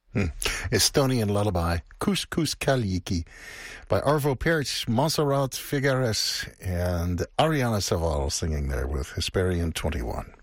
Estonian lullaby, Kus Kus Kaljiki, by Arvo Pärt, Montserrat Figueres, and Ariana Saval singing there with Hesperian 21.